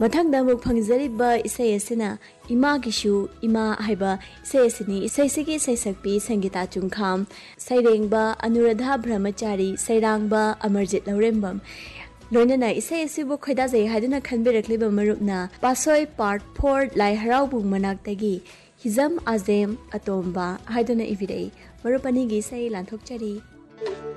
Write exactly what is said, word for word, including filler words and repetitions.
मथंगदा मुक फंगजरिबा इसे एसिना इमा गिशु इमा हाइबा इसे एसिनी इसे सिगी इसे सकपी संगीता चुंखाम सैरेंगबा अनुराधा ब्रह्मचारी सैरांगबा अमरजित लौरेंबम लोनना इसे एसिबु खैदा जै हादुना खनबेरखलिबा मरुपना पासोय पार्ट फोर लाई हराउबुंग मनाक्तगी हिजम आजेम अतोम्बा हादुना इबिरei मरुपनी गी सै लांथोकचरी।